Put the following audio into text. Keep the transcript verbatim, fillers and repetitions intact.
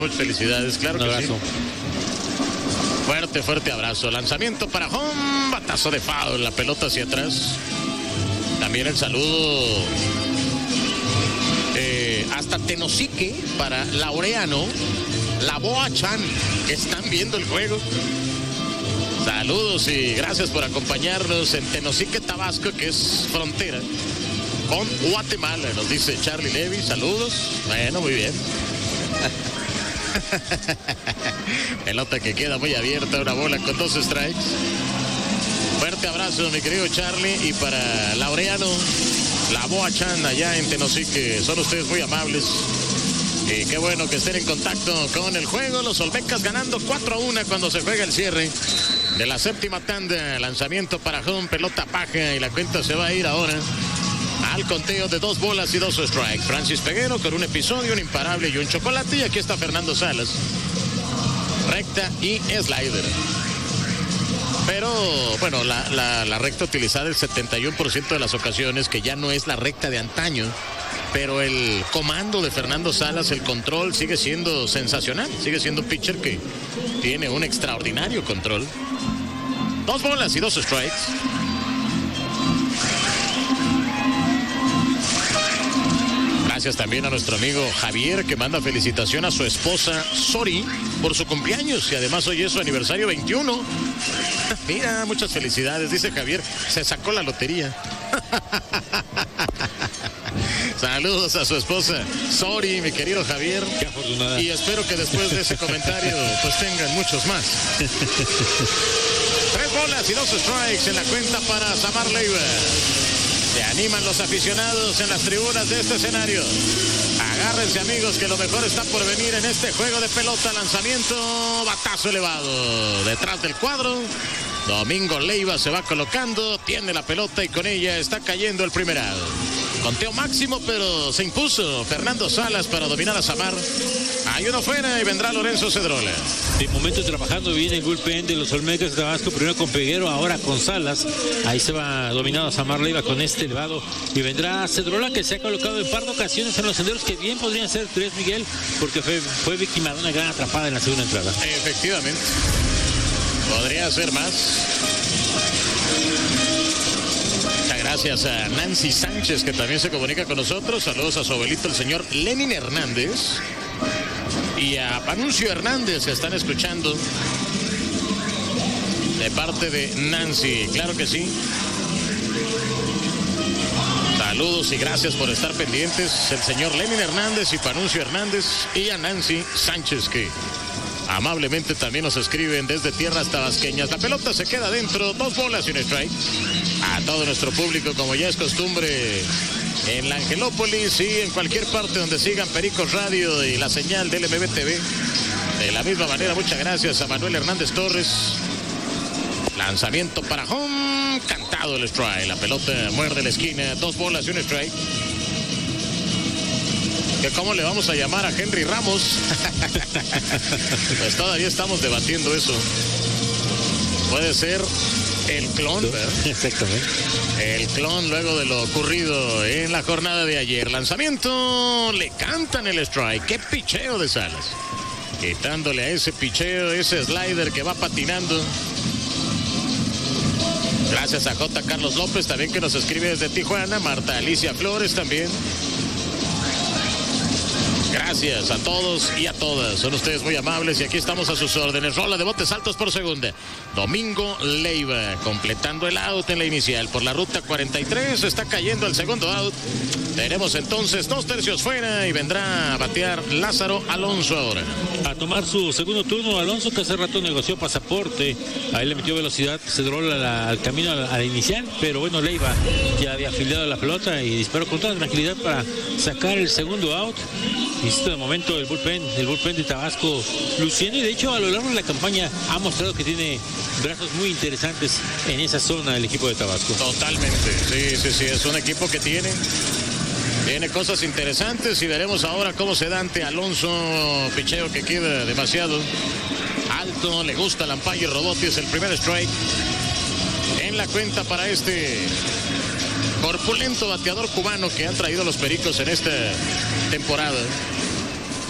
Muchas felicidades, claro que sí. Fuerte, fuerte abrazo. Lanzamiento para home, batazo de foul, la pelota hacia atrás. También el saludo eh, hasta Tenosique para Laureano, la Boa Chan, que están viendo el juego. Saludos y gracias por acompañarnos en Tenosique, Tabasco, que es frontera con Guatemala, nos dice Charlie Levy. Saludos. Bueno, muy bien. Pelota que queda muy abierta, una bola con dos strikes. Fuerte abrazo, mi querido Charlie, y para Laureano, la Boa Chan allá en Tenosique. Son ustedes muy amables y qué bueno que estén en contacto con el juego. Los Olmecas ganando cuatro a uno cuando se juega el cierre de la séptima tanda. Lanzamiento para home, pelota paja, y la cuenta se va a ir ahora al conteo de dos bolas y dos strikes. Francis Peguero con un episodio, un imparable y un chocolate. Y aquí está Fernando Salas. Recta y slider. Pero, bueno, la, la, la recta utilizada el setenta y uno por ciento de las ocasiones, que ya no es la recta de antaño. Pero el comando de Fernando Salas, el control, sigue siendo sensacional. Sigue siendo un pitcher que tiene un extraordinario control. Dos bolas y dos strikes. Gracias también a nuestro amigo Javier, que manda felicitación a su esposa Sori por su cumpleaños y además hoy es su aniversario veintiuno. Mira, muchas felicidades, dice Javier, se sacó la lotería. Saludos a su esposa Sori, mi querido Javier. Qué afortunada. Y espero que después de ese comentario pues tengan muchos más. Tres bolas y dos strikes en la cuenta para Samar Leiva. Se animan los aficionados en las tribunas de este escenario. Agárrense, amigos, que lo mejor está por venir en este juego de pelota. Lanzamiento, batazo elevado detrás del cuadro. Domingo Leiva se va colocando, tiene la pelota y con ella está cayendo el primer out. Conteo máximo, pero se impuso Fernando Salas para dominar a Samar. Hay uno fuera y vendrá Lorenzo Cedrola. De momento trabajando bien el bullpen de los Olmecas de Tabasco, primero con Peguero, ahora con Salas. Ahí se va dominado a Samar Leiva con este elevado. Y vendrá Cedrola, que se ha colocado en par de ocasiones en los senderos, que bien podrían ser tres, Miguel, porque fue, fue víctima de una gran atrapada en la segunda entrada. Efectivamente. Podría ser más. Gracias a Nancy Sánchez, que también se comunica con nosotros. Saludos a su abuelito, el señor Lenin Hernández. Y a Panuncio Hernández, que están escuchando de parte de Nancy. Claro que sí. Saludos y gracias por estar pendientes. El señor Lenin Hernández y Panuncio Hernández. Y a Nancy Sánchez, que amablemente también nos escriben desde tierras tabasqueñas. La pelota se queda dentro, dos bolas y un strike. A todo nuestro público, como ya es costumbre, en la Angelópolis y en cualquier parte donde sigan Pericos Radio y la señal del M B T V. De la misma manera, muchas gracias a Manuel Hernández Torres. Lanzamiento para home, cantado el strike. La pelota muerde la esquina, dos bolas y un strike. ¿Que cómo le vamos a llamar a Henry Ramos? Pues todavía estamos debatiendo eso. Puede ser el clon, ¿verdad? Exactamente. El clon luego de lo ocurrido en la jornada de ayer. Lanzamiento, le cantan el strike. ¡Qué picheo de Salas! Quitándole a ese picheo, ese slider que va patinando. Gracias a J. Carlos López, también que nos escribe desde Tijuana. Marta Alicia Flores también. Gracias a todos y a todas. Son ustedes muy amables y aquí estamos a sus órdenes. Rola de botes altos por segunda. Domingo Leiva completando el out en la inicial por la ruta cuarenta y tres. Está cayendo el segundo out. Tenemos entonces dos tercios fuera y vendrá a batear Lázaro Alonso ahora. A tomar su segundo turno Alonso, que hace rato negoció pasaporte. Ahí le metió velocidad, Cedrola la, al camino a la, a la inicial. Pero bueno, Leiva ya había afiliado la pelota y disparó con toda tranquilidad para sacar el segundo out. Insisto, de momento el bullpen, el bullpen de Tabasco luciendo, y de hecho a lo largo de la campaña ha mostrado que tiene brazos muy interesantes en esa zona el equipo de Tabasco. Totalmente, sí, sí, sí, es un equipo que tiene tiene cosas interesantes y veremos ahora cómo se da ante Alonso. Picheo que queda demasiado alto, le gusta el umpire Robotti, es el primer strike en la cuenta para este corpulento bateador cubano que han traído los Pericos en esta temporada.